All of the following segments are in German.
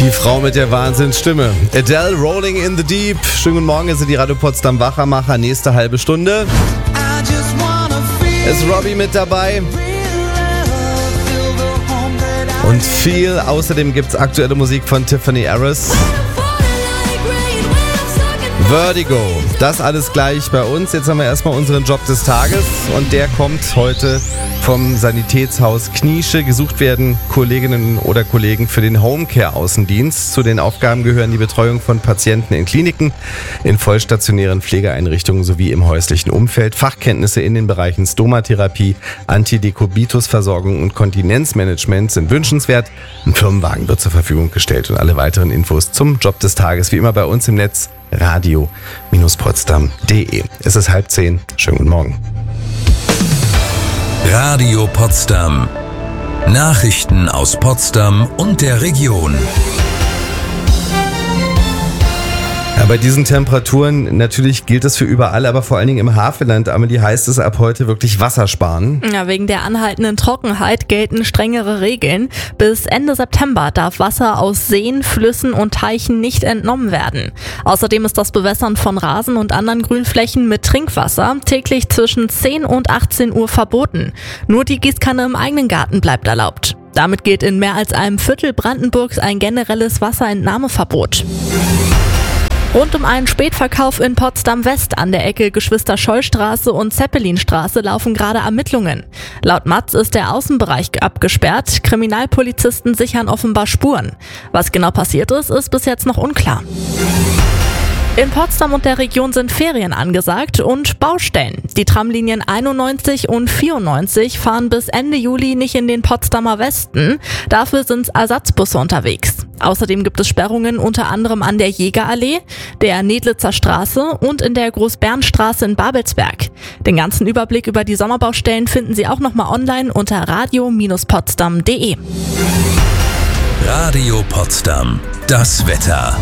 Die Frau mit der Wahnsinnsstimme. Adele, Rolling in the Deep. Schönen guten Morgen, es sind die Radio Potsdam Wachermacher. Nächste halbe Stunde. Ist Robbie mit dabei. Und viel. Außerdem gibt es aktuelle Musik von Tiffany Harris. Vertigo. Das alles gleich bei uns. Jetzt haben wir erstmal unseren Job des Tages. Und der kommt heute vom Sanitätshaus Kniesche. Gesucht werden Kolleginnen oder Kollegen für den Homecare-Außendienst. Zu den Aufgaben gehören die Betreuung von Patienten in Kliniken, in vollstationären Pflegeeinrichtungen sowie im häuslichen Umfeld. Fachkenntnisse in den Bereichen Stomatherapie, Antidekubitusversorgung und Kontinenzmanagement sind wünschenswert. Ein Firmenwagen wird zur Verfügung gestellt und alle weiteren Infos zum Job des Tages wie immer bei uns im Netz radio-potsdam.de. Es ist 9:30. Schönen guten Morgen. Radio Potsdam. Nachrichten aus Potsdam und der Region. Ja, bei diesen Temperaturen natürlich gilt es für überall, aber vor allen Dingen im Havelland, Amelie, heißt es ab heute wirklich Wasser sparen. Ja, wegen der anhaltenden Trockenheit gelten strengere Regeln. Bis Ende September darf Wasser aus Seen, Flüssen und Teichen nicht entnommen werden. Außerdem ist das Bewässern von Rasen und anderen Grünflächen mit Trinkwasser täglich zwischen 10 und 18 Uhr verboten. Nur die Gießkanne im eigenen Garten bleibt erlaubt. Damit gilt in mehr als einem Viertel Brandenburgs ein generelles Wasserentnahmeverbot. Rund um einen Spätverkauf in Potsdam-West an der Ecke Geschwister-Scholl-Straße und Zeppelinstraße laufen gerade Ermittlungen. Laut Matz ist der Außenbereich abgesperrt. Kriminalpolizisten sichern offenbar Spuren. Was genau passiert ist, ist bis jetzt noch unklar. In Potsdam und der Region sind Ferien angesagt und Baustellen. Die Tramlinien 91 und 94 fahren bis Ende Juli nicht in den Potsdamer Westen. Dafür sind Ersatzbusse unterwegs. Außerdem gibt es Sperrungen unter anderem an der Jägerallee, der Nedlitzer Straße und in der Großbernstraße in Babelsberg. Den ganzen Überblick über die Sommerbaustellen finden Sie auch nochmal online unter radio-potsdam.de. Radio Potsdam. Das Wetter.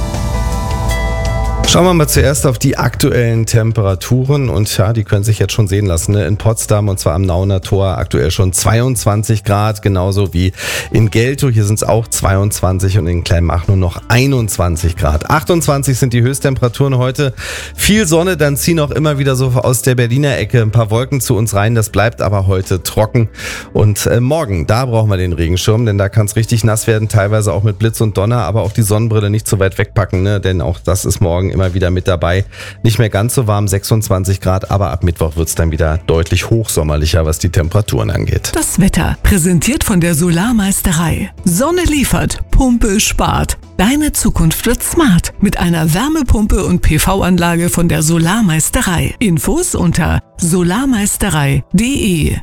Schauen wir mal zuerst auf die aktuellen Temperaturen und ja, die können sich jetzt schon sehen lassen. In Potsdam und zwar am Nauener Tor aktuell schon 22 Grad, genauso wie in Geltow. Hier sind es auch 22 und in Kleinmachnow noch 21 Grad. 28 sind die Höchsttemperaturen heute. Viel Sonne, dann ziehen auch immer wieder so aus der Berliner Ecke ein paar Wolken zu uns rein. Das bleibt aber heute trocken. Und morgen, da brauchen wir den Regenschirm, denn da kann es richtig nass werden, teilweise auch mit Blitz und Donner, aber auch die Sonnenbrille nicht so weit wegpacken, ne? Denn auch das ist morgen immer wieder mit dabei. Nicht mehr ganz so warm, 26 Grad, aber ab Mittwoch wird es dann wieder deutlich hochsommerlicher, was die Temperaturen angeht. Das Wetter, präsentiert von der Solarmeisterei. Sonne liefert, Pumpe spart. Deine Zukunft wird smart mit einer Wärmepumpe und PV-Anlage von der Solarmeisterei. Infos unter solarmeisterei.de.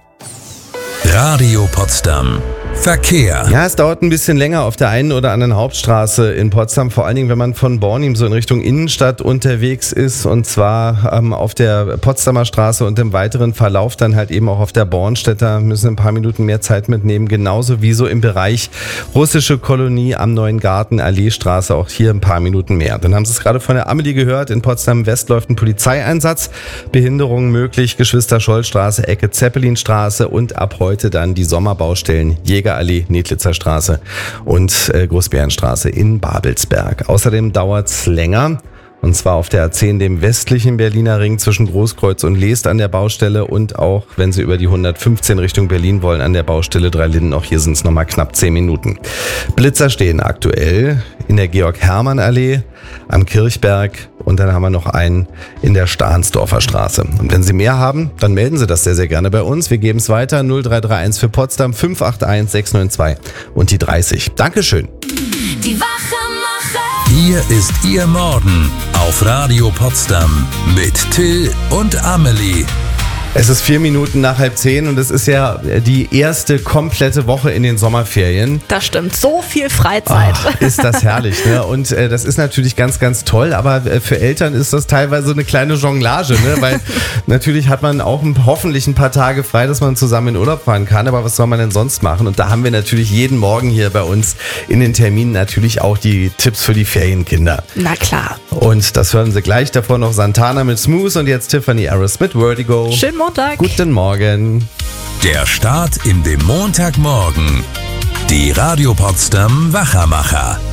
Radio Potsdam. Verkehr. Ja, es dauert ein bisschen länger auf der einen oder anderen Hauptstraße in Potsdam, vor allen Dingen, wenn man von Bornim so in Richtung Innenstadt unterwegs ist und zwar auf der Potsdamer Straße und im weiteren Verlauf dann halt eben auch auf der Bornstädter, müssen ein paar Minuten mehr Zeit mitnehmen, genauso wie so im Bereich russische Kolonie am Neuen Garten, Alleestraße, auch hier ein paar Minuten mehr. Dann haben Sie es gerade von der Amelie gehört, in Potsdam West läuft ein Polizeieinsatz, Behinderungen möglich, Geschwister-Scholl-Straße, Ecke Zeppelinstraße und ab heute dann die Sommerbaustellen Jägerallee, Nedlitzer Straße und Großbärenstraße in Babelsberg. Außerdem dauert's länger. Und zwar auf der A10, dem westlichen Berliner Ring zwischen Großkreuz und Leest an der Baustelle und auch, wenn Sie über die 115 Richtung Berlin wollen, an der Baustelle Dreilinden. Auch hier sind es nochmal knapp 10 Minuten. Blitzer stehen aktuell in der Georg-Hermann-Allee, am Kirchberg und dann haben wir noch einen in der Stahnsdorfer Straße. Und wenn Sie mehr haben, dann melden Sie das sehr, sehr gerne bei uns. Wir geben es weiter, 0331 für Potsdam 581 692 und die 30. Dankeschön. Die Wachermacher. Hier ist Ihr Morgen auf Radio Potsdam mit Till und Amelie. Es ist 4 Minuten nach 9:30 und es ist ja die erste komplette Woche in den Sommerferien. Das stimmt, so viel Freizeit. Ist das herrlich, ne? Und das ist natürlich ganz, ganz toll, aber für Eltern ist das teilweise eine kleine Jonglage, ne? Weil natürlich hat man auch hoffentlich ein paar Tage frei, dass man zusammen in Urlaub fahren kann, aber was soll man denn sonst machen? Und da haben wir natürlich jeden Morgen hier bei uns in den Terminen natürlich auch die Tipps für die Ferienkinder. Na klar. Und das hören Sie gleich, davor noch Santana mit Smooth und jetzt Tiffany Harris mit Vertigo. Schönen Montag. Guten Morgen. Der Start in den Montagmorgen. Die Radio Potsdam Wachermacher.